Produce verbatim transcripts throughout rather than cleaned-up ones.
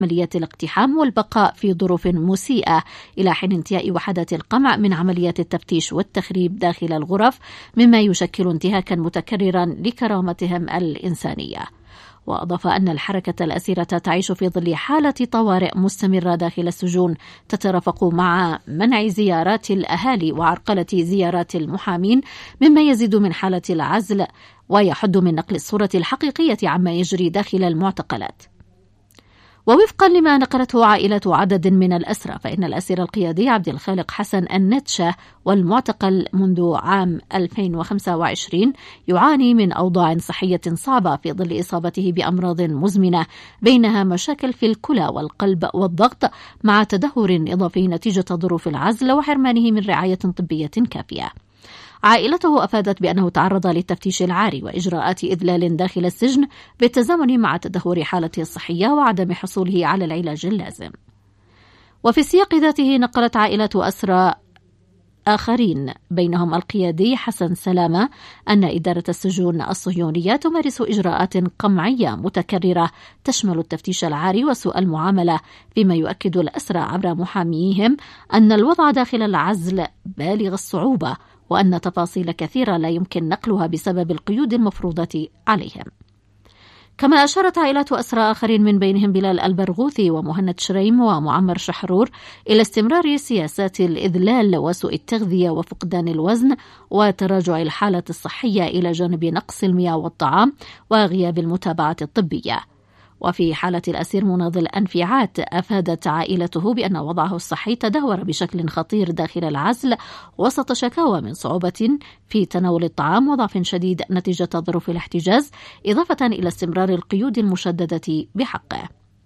عمليات الاقتحام والبقاء في ظروف مسيئة إلى حين انتهاء وحدات القمع من عمليات التفتيش والتخريب داخل الغرف، مما يشكل انتهاكا متكررا لكرامتهم الإنسانية. وأضاف أن الحركة الأسيرة تعيش في ظل حالة طوارئ مستمرة داخل السجون تترافق مع منع زيارات الأهالي وعرقلة زيارات المحامين، مما يزيد من حالة العزل ويحد من نقل الصورة الحقيقية عما يجري داخل المعتقلات. ووفقا لما نقلته عائلة عدد من الأسرى، فإن الأسير القيادي عبد الخالق حسن النتشة والمعتقل منذ عام ألفين وخمسة وعشرين يعاني من أوضاع صحية صعبة في ظل إصابته بأمراض مزمنة، بينها مشاكل في الكلى والقلب والضغط، مع تدهور إضافي نتيجة ظروف العزل وحرمانه من رعاية طبية كافية. عائلته أفادت بأنه تعرض للتفتيش العاري وإجراءات إذلال داخل السجن بالتزامن مع تدهور حالته الصحية وعدم حصوله على العلاج اللازم. وفي السياق ذاته نقلت عائلة أسرى آخرين بينهم القيادي حسن سلامة أن إدارة السجون الصهيونية تمارس إجراءات قمعية متكررة تشمل التفتيش العاري وسوء المعاملة، فيما يؤكد الأسرى عبر محاميهم أن الوضع داخل العزل بالغ الصعوبة، وأن تفاصيل كثيرة لا يمكن نقلها بسبب القيود المفروضة عليهم. كما أشارت عائلة أسرى آخرين من بينهم بلال البرغوثي ومهند شريم ومعمر شحرور إلى استمرار سياسات الإذلال وسوء التغذية وفقدان الوزن وتراجع الحالة الصحية إلى جانب نقص المياه والطعام وغياب المتابعة الطبية. وفي حالة الأسير مناضل أنفعات، أفادت عائلته بأن وضعه الصحي تدهور بشكل خطير داخل العزل وسط شكاوى من صعوبة في تناول الطعام وضعف شديد نتيجة ظروف الاحتجاز، إضافة إلى استمرار القيود المشددة بحقه.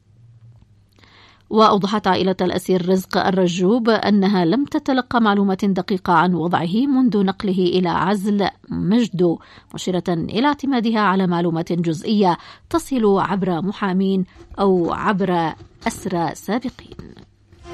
وأوضحت عائلة الأسير رزق الرجوب أنها لم تتلقى معلومات دقيقة عن وضعه منذ نقله إلى عزل مجدو، مشيرة إلى اعتمادها على معلومات جزئية تصل عبر محامين أو عبر أسرى سابقين.